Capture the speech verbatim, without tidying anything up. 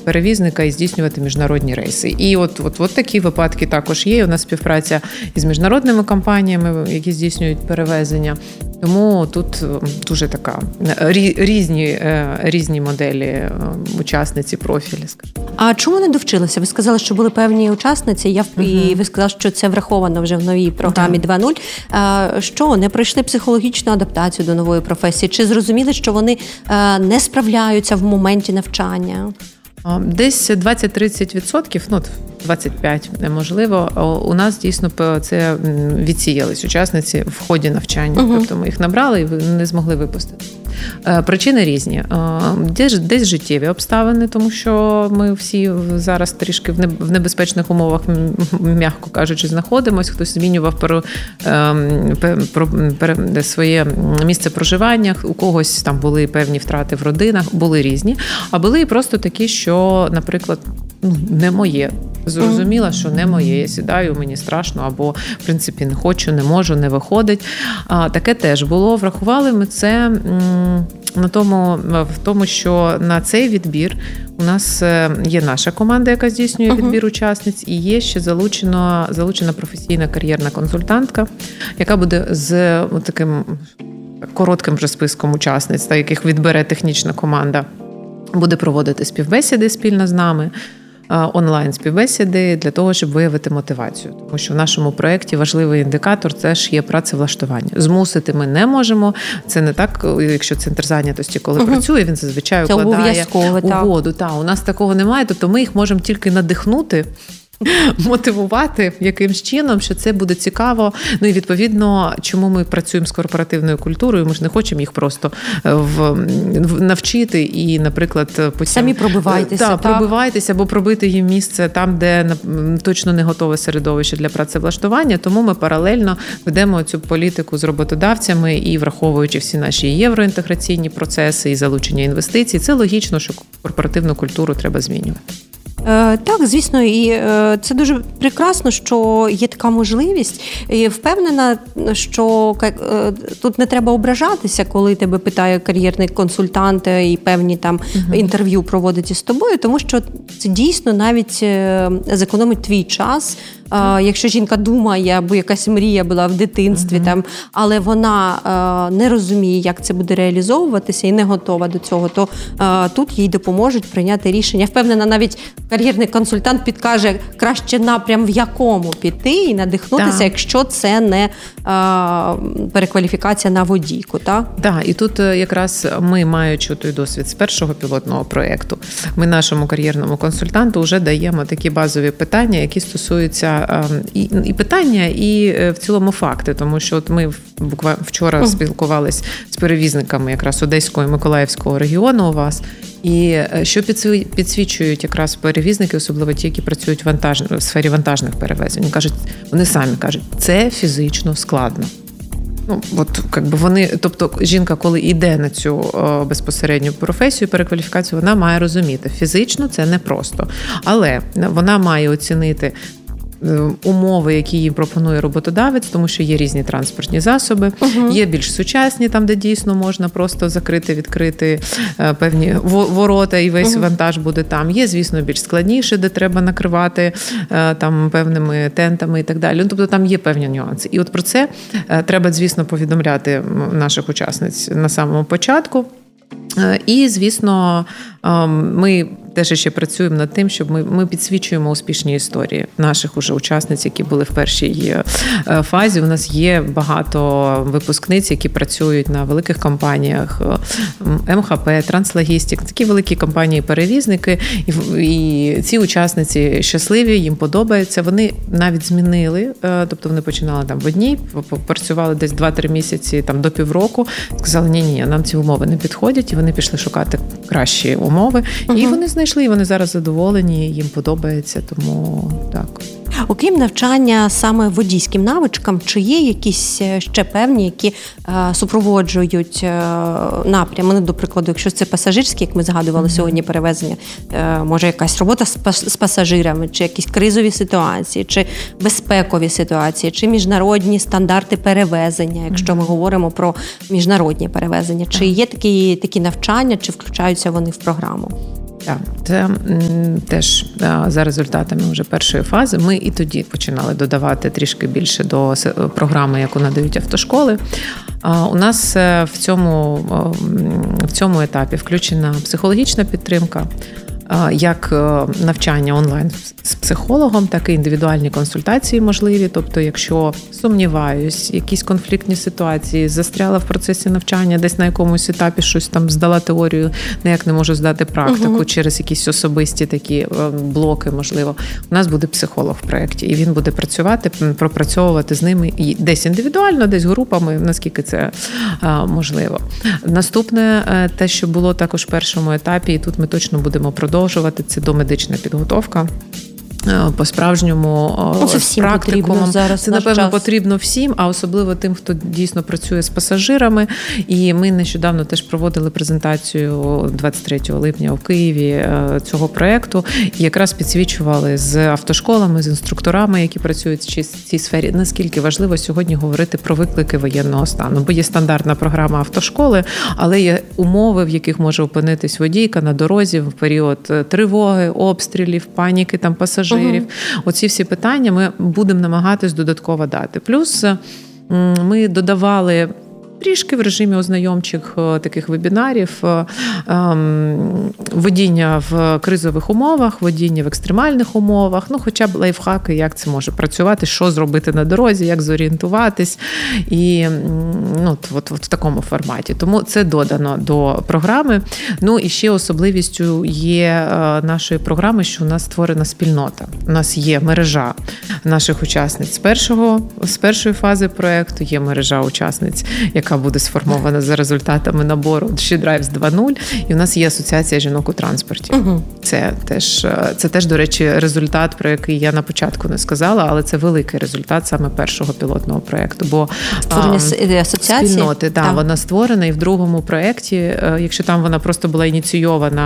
перевізника і здійснювати міжнародні рейси. І от, от, от такі випадки також є. У нас співпраця із міжнародними компаніями, які здійснюють перевезення. Тому тут дуже така різні, різні моделі учасниці, профілі. А чому не довчилися? Ви сказали, що були певні учасниці, я, угу. і ви сказали, що це враховано вже в новій програмі два нуль. Що, не пройшли психологічну адаптацію до нової професії? Чи зрозуміли, що вони не справляються в моменті навчання? Десь двадцять-тридцять відсотків, ну, двадцять п'ять відсотків, можливо, у нас дійсно це відсіялись учасниці в ході навчання. Uh-huh. Тобто ми їх набрали і не змогли випустити. Причини різні. Десь, десь життєві обставини, тому що ми всі зараз трішки в небезпечних умовах, м'яко кажучи, знаходимося. Хтось змінював про, про, про своє місце проживання, у когось там були певні втрати в родинах, були різні. А були і просто такі, що, наприклад, ну, не моє. Зрозуміла, що не моє. Я сідаю, мені страшно, або, в принципі, не хочу, не можу, не виходить. А, таке теж було. Врахували ми це на тому, в тому, що на цей відбір у нас є наша команда, яка здійснює відбір uh-huh. учасниць, і є ще залучена, залучена професійна кар'єрна консультантка, яка буде з таким коротким вже списком учасниць, та яких відбере технічна команда, буде проводити співбесіди спільно з нами, онлайн-співбесіди для того, щоб виявити мотивацію. Тому що в нашому проєкті важливий індикатор – це ж є працевлаштування. Змусити ми не можемо. Це не так, якщо центр зайнятості, коли угу. працює, він зазвичай це укладає угоду. Так. Та, у нас такого немає, тобто ми їх можемо тільки надихнути, мотивувати якимсь чином, що це буде цікаво. Ну і відповідно, чому ми працюємо з корпоративною культурою, ми ж не хочемо їх просто в, в навчити і, наприклад, потім... Самі пробивайтеся. Та, пробивайтеся, або пробити їм місце там, де точно не готове середовище для працевлаштування. Тому ми паралельно ведемо цю політику з роботодавцями і враховуючи всі наші євроінтеграційні процеси і залучення інвестицій, це логічно, що корпоративну культуру треба змінювати. Так, звісно, і це дуже прекрасно, що є така можливість. І впевнена, що тут не треба ображатися, коли тебе питає кар'єрний консультант і певні там uh-huh. інтерв'ю проводить із тобою, тому що це дійсно навіть зекономить твій час. Uh, якщо жінка думає, або якась мрія була в дитинстві, uh-huh. там, але вона uh, не розуміє, як це буде реалізовуватися і не готова до цього, то uh, тут їй допоможуть прийняти рішення. Впевнена, навіть кар'єрний консультант підкаже краще напрям, в якому піти і надихнутися, да. якщо це не uh, перекваліфікація на водійку. Так, да, і тут якраз ми, маючи той досвід з першого пілотного проєкту, ми нашому кар'єрному консультанту вже даємо такі базові питання, які стосуються І, і питання, і в цілому факти, тому що от ми буквально вчора спілкувалися з перевізниками якраз Одеського і Миколаївського регіону у вас, і що підсвічують якраз перевізники, особливо ті, які працюють в, вантаж... в сфері вантажних перевезень. Кажуть, вони самі кажуть, це фізично складно. Ну, от, якби вони, тобто жінка, коли йде на цю о, безпосередню професію, перекваліфікацію, вона має розуміти, фізично це непросто, але вона має оцінити умови, які їм пропонує роботодавець, тому що є різні транспортні засоби, uh-huh. є більш сучасні, там, де дійсно можна просто закрити, відкрити певні ворота і весь uh-huh. вантаж буде там. Є, звісно, більш складніше, де треба накривати там певними тентами і так далі. Ну, тобто там є певні нюанси. І от про це треба, звісно, повідомляти наших учасниць на самому початку. І, звісно, ми теж ще працюємо над тим, щоб ми, ми підсвічуємо успішні історії наших уже учасниць, які були в першій фазі. У нас є багато випускниць, які працюють на великих компаніях, ем ха пе, Транслогістик, такі великі компанії-перевізники. І, і ці учасниці щасливі, їм подобається. Вони навіть змінили, тобто вони починали там в одній, працювали десь два-три місяці, там до півроку, сказали, ні-ні, нам ці умови не підходять, і вони пішли шукати кращі умови. Угу. І вони знайшли, і вони зараз задоволені, їм подобається, тому так. Окрім навчання саме водійським навичкам, чи є якісь ще певні, які е, супроводжують е, напрями? Ну, до прикладу, якщо це пасажирські, як ми згадували mm-hmm. сьогодні, перевезення, е, може якась робота з, пас- з пасажирами, чи якісь кризові ситуації, чи безпекові ситуації, чи міжнародні стандарти перевезення, якщо mm-hmm. ми говоримо про міжнародні перевезення. Чи є такі, такі навчання, чи включаються вони в програму? Так, це м, теж а, за результатами вже першої фази. Ми і тоді починали додавати трішки більше до с- програми, яку надають автошколи. А, у нас е, в цьому, е, в цьому етапі включена психологічна підтримка, а, як е, навчання онлайн з психологом, так і індивідуальні консультації можливі. Тобто, якщо сумніваюсь, якісь конфліктні ситуації, застряла в процесі навчання, десь на якомусь етапі щось там здала теорію, ніяк не можу здати практику uh-huh. через якісь особисті такі блоки, можливо, у нас буде психолог в проєкті, і він буде працювати, пропрацьовувати з ними і десь індивідуально, десь групами, наскільки це а, можливо. Наступне, те, що було також в першому етапі, і тут ми точно будемо продовжувати, це домедична підготовка. По-справжньому це з практикумом. Зараз це, напевно, час. потрібно всім, а особливо тим, хто дійсно працює з пасажирами. І ми нещодавно теж проводили презентацію двадцять третього липня у Києві цього проєкту. І якраз підсвічували з автошколами, з інструкторами, які працюють в цій сфері, наскільки важливо сьогодні говорити про виклики воєнного стану. Бо є стандартна програма автошколи, але є умови, в яких може опинитись водійка на дорозі в період тривоги, обстрілів, паніки там пасажирів. Угу. Оці всі питання ми будемо намагатись додатково дати. Плюс ми додавали трішки в режимі ознайомчих таких вебінарів, водіння в кризових умовах, водіння в екстремальних умовах, ну хоча б лайфхаки, як це може працювати, що зробити на дорозі, як зорієнтуватись, і ну, от, от в такому форматі. Тому це додано до програми. Ну і ще особливістю є нашої програми, що у нас створена спільнота. У нас є мережа наших учасниць з першого, з першої фази проєкту, є мережа учасниць, яка буде сформована за результатами набору She Drives два нуль, і у нас є асоціація жінок у транспорті. Угу. Це теж, це теж, до речі, результат, про який я на початку не сказала, але це великий результат саме першого пілотного проєкту. Бо створення асоціації? Спільноти, да, вона створена, і в другому проєкті, якщо там вона просто була ініційована